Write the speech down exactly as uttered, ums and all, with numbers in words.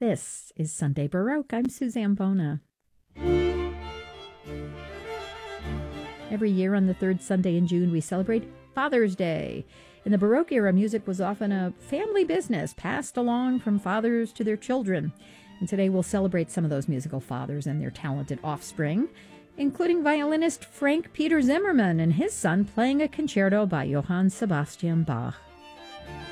This is Sunday Baroque. I'm Suzanne Bona. Every year on the third Sunday in June, we celebrate Father's Day. In the Baroque era, music was often a family business passed along from fathers to their children. And today we'll celebrate some of those musical fathers and their talented offspring, including violinist Frank Peter Zimmermann and his son playing a concerto by Johann Sebastian Bach.